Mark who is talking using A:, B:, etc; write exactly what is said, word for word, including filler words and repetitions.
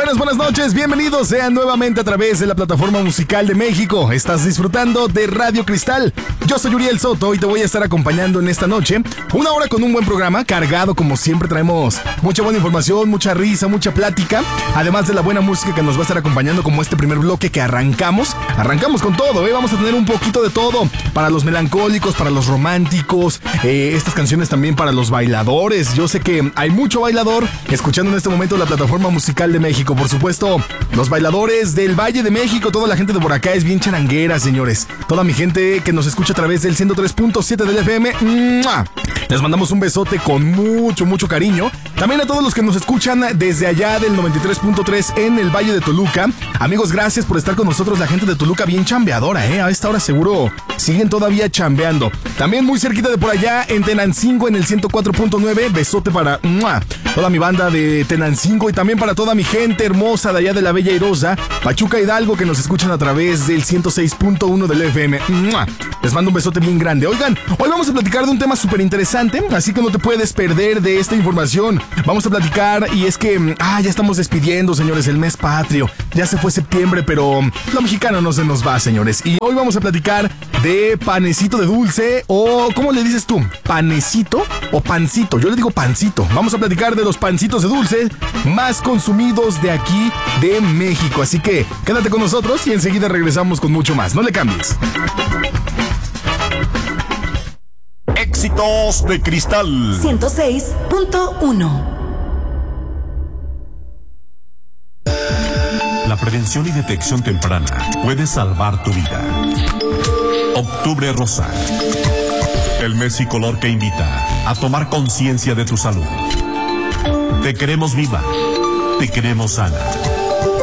A: Buenas, buenas noches, bienvenidos sean nuevamente a través de la plataforma musical de México. Estás disfrutando de Radio Cristal. Yo soy Uriel Soto y te voy a estar acompañando en esta noche. Una hora con un buen programa, cargado como siempre. Traemos mucha buena información, mucha risa, mucha plática. Además de la buena música que nos va a estar acompañando como este primer bloque que arrancamos. Arrancamos con todo, ¿eh? Vamos a tener un poquito de todo. Para los melancólicos, para los románticos. Eh, estas canciones también para los bailadores. Yo sé que hay mucho bailador escuchando en este momento la plataforma musical de México. Por supuesto, los bailadores del Valle de México, toda la gente de por acá es bien charanguera, señores. Toda mi gente que nos escucha a través del ciento tres punto siete del F M, ¡mua! Les mandamos un besote con mucho, mucho cariño. También a todos los que nos escuchan desde allá del noventa y tres punto tres en el Valle de Toluca. Amigos, gracias por estar con nosotros. La gente de Toluca bien chambeadora, ¿eh? A esta hora seguro siguen todavía chambeando. También muy cerquita de por allá en Tenancingo en el ciento cuatro punto nueve. Besote para ¡mua! Toda mi banda de Tenancingo y también para toda mi gente hermosa de allá de la Bella Airosa, Pachuca Hidalgo, que nos escuchan a través del ciento seis punto uno del F M. ¡Mua! Les mando un besote bien grande. Oigan, hoy vamos a platicar de un tema súper interesante, así que no te puedes perder de esta información. Vamos a platicar y es que, ah, ya estamos despidiendo, señores, el mes patrio. Ya se fue septiembre, pero lo mexicano no se nos va, señores. Y hoy vamos a platicar de panecito de dulce o, ¿cómo le dices tú? ¿Panecito o pancito? Yo le digo pancito. Vamos a platicar de los pancitos de dulce más consumidos de aquí, de México. Así que quédate con nosotros y enseguida regresamos con mucho más. No le cambies.
B: Éxitos de Cristal
C: ciento seis punto uno.
B: La prevención y detección temprana puede salvar tu vida. Octubre Rosa, el mes y color que invita a tomar conciencia de tu salud. Te queremos viva, te queremos sana.